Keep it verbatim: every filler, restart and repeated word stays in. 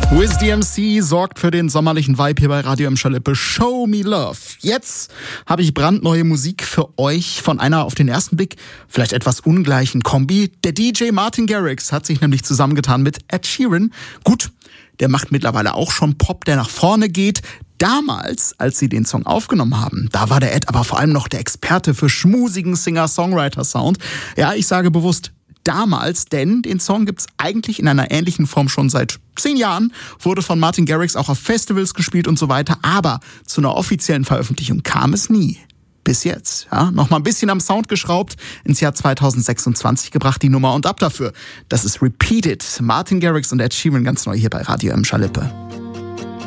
Wiz D M C sorgt für den sommerlichen Vibe hier bei Radio M Schalippe. Show Me Love. Jetzt habe ich brandneue Musik für euch von einer auf den ersten Blick vielleicht etwas ungleichen Kombi. Der D J Martin Garrix hat sich nämlich zusammengetan mit Ed Sheeran. Gut, der macht mittlerweile auch schon Pop, der nach vorne geht. Damals, als sie den Song aufgenommen haben, da war der Ed aber vor allem noch der Experte für schmusigen Singer-Songwriter-Sound. Ja, ich sage bewusst damals, denn den Song gibt's eigentlich in einer ähnlichen Form schon seit zehn Jahren, wurde von Martin Garrix auch auf Festivals gespielt und so weiter, aber zu einer offiziellen Veröffentlichung kam es nie. Bis jetzt, ja, noch mal ein bisschen am Sound geschraubt, ins Jahr zweitausendsechsundzwanzig gebracht die Nummer und ab dafür. Das ist Repeated, Martin Garrix und Ed Sheeran ganz neu hier bei Radio M Schalippe.